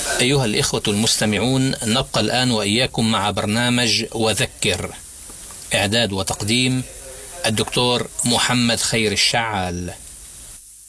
أيها الإخوة المستمعون، نبقى الآن وإياكم مع برنامج وذكر، إعداد وتقديم الدكتور محمد خير الشعال.